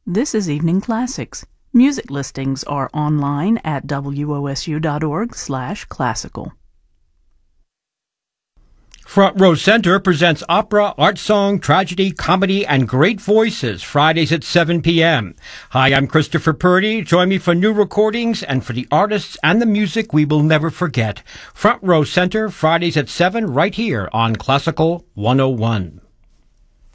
This is Evening Classics. Music listings are online at wosu.org/classical. Front Row Center presents opera, art song, tragedy, comedy, and great voices Fridays at 7 p.m. Hi, I'm Christopher Purdy. Join me for new recordings and for the artists and the music we will never forget. Front Row Center, Fridays at 7, right here on Classical 101.